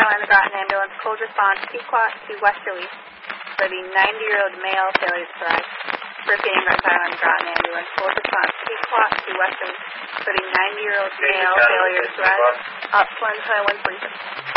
Island Groton Ambulance, cold response, Pequot to Westerly for the 90-year-old male failure to thrive. Brookhaven, Rhode Island Groton Ambulance, cold response, Pequot to Westerly for the 90-year-old male failure to thrive. Up 121 police.